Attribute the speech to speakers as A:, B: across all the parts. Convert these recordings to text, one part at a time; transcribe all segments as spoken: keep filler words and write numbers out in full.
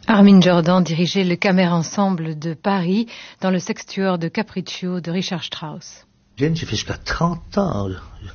A: Armin Jordan dirigeait le Kammerensemble de Paris dans le Sextuor de Capriccio de Richard Strauss.
B: J'ai fait jusqu'à trente ans.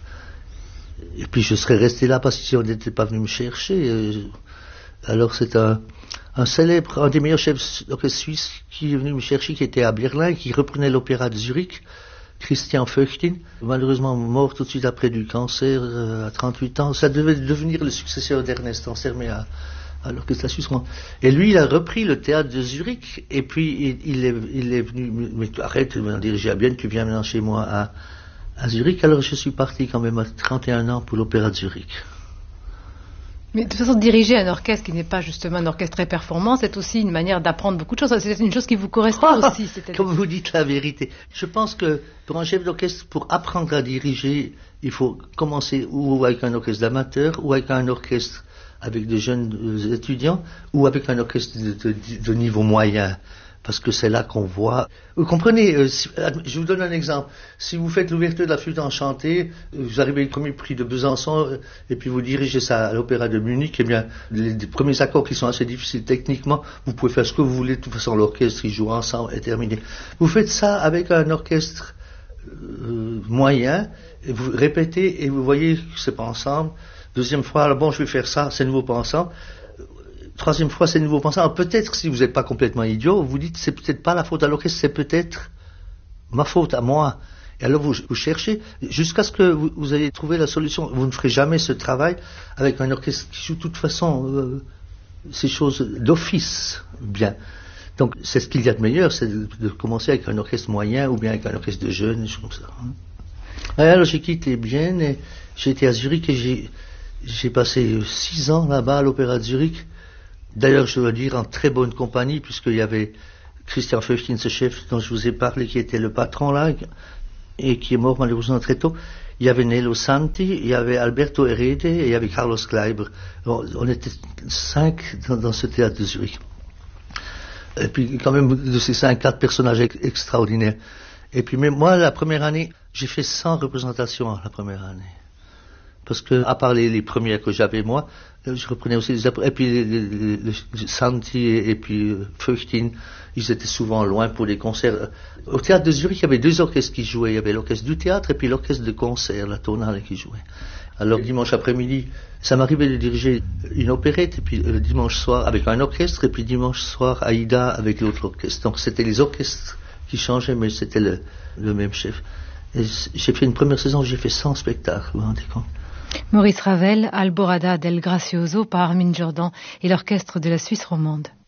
B: Et puis je serais resté là parce que si on n'était pas venu me chercher. Alors c'est un, un célèbre, un des meilleurs chefs d'orchestre suisses qui est venu me chercher, qui était à Berlin, qui reprenait l'opéra de Zurich, Christian Feuchtin, malheureusement mort tout de suite après du cancer à trente-huit ans. Ça devait devenir le successeur d'Ernest Ansermet à à l'orchestre suisse. Et lui, il a repris le théâtre de Zurich, et puis il, il, est, il est venu, mais arrête, il m'a dirigé à Bienne, tu viens maintenant chez moi à, à Zurich. Alors je suis parti quand même à trente et un ans pour l'opéra de Zurich.
A: Mais de toute façon, diriger un orchestre qui n'est pas justement un orchestre très performant, c'est aussi une manière d'apprendre beaucoup de choses. C'est une chose qui vous correspond oh, aussi.
B: Comme vous dites la vérité. Je pense que pour un chef d'orchestre, pour apprendre à diriger, il faut commencer ou avec un orchestre d'amateurs, ou avec un orchestre avec de jeunes étudiants, ou avec un orchestre de, de, de niveau moyen, parce que c'est là qu'on voit. Vous comprenez, euh, si, je vous donne un exemple. Si vous faites l'ouverture de la flûte enchantée, vous arrivez au premier prix de Besançon, euh, et puis vous dirigez ça à l'opéra de Munich, eh bien, les, les premiers accords qui sont assez difficiles techniquement, vous pouvez faire ce que vous voulez, de toute façon l'orchestre, il joue ensemble, et terminé. Vous faites ça avec un orchestre euh, moyen, et vous répétez, et vous voyez que c'est pas ensemble. Deuxième fois, alors bon, je vais faire ça, c'est nouveau pas ensemble. Troisième fois, c'est nouveau pas ensemble. Alors peut-être, si vous n'êtes pas complètement idiot, vous dites, c'est peut-être pas la faute à l'orchestre, c'est peut-être ma faute à moi. Et alors vous, vous cherchez, jusqu'à ce que vous, vous ayez trouvé la solution. Vous ne ferez jamais ce travail avec un orchestre qui joue de toute façon euh, ces choses d'office bien. Donc c'est ce qu'il y a de meilleur, c'est de, de commencer avec un orchestre moyen ou bien avec un orchestre de jeunes, comme ça. Et alors j'ai quitté Bienne et j'ai été à Zurich et j'ai J'ai passé six ans là-bas à l'Opéra de Zurich. D'ailleurs, je dois dire, en très bonne compagnie, puisqu'il y avait Christian Feuchtin, ce chef dont je vous ai parlé, qui était le patron là, et qui est mort malheureusement très tôt. Il y avait Nello Santi, il y avait Alberto Herrede, et il y avait Carlos Kleiber. On, on était cinq dans, dans ce théâtre de Zurich. Et puis, quand même, de ces cinq, quatre personnages ex- extraordinaires. Et puis, mais moi, la première année, j'ai fait cent représentations la première année. Parce que, à part les, les premières que j'avais moi, je reprenais aussi les après. Et puis, les, les, les, les Santi et, et puis euh, Feuchtin, ils étaient souvent loin pour les concerts. Au théâtre de Zurich, il y avait deux orchestres qui jouaient. Il y avait l'orchestre du théâtre et puis l'orchestre de concert, la tonale qui jouait. Alors, le dimanche après-midi, ça m'arrivait de diriger une opérette, et puis le dimanche soir avec un orchestre, et puis dimanche soir, Aïda avec l'autre orchestre. Donc, c'était les orchestres qui changeaient, mais c'était le, le même chef. Et j'ai fait une première saison, j'ai fait cent spectacles, vous vous rendez compte?
A: Maurice Ravel, Alborada del Gracioso par Armin Jordan et l'orchestre de la Suisse romande.